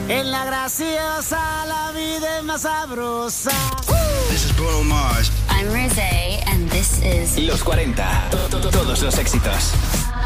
En la graciosa la vida es más sabrosa. This is Bruno Mars. I'm Rosé, and this is Los 40. Todos los éxitos.